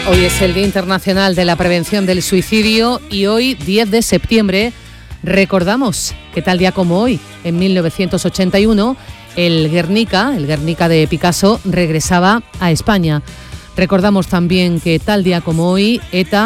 Hoy es el Día Internacional de la Prevención del Suicidio y hoy, 10 de septiembre, recordamos que tal día como hoy, en 1981, el Guernica de Picasso, regresaba a España. Recordamos también que tal día como hoy, ETA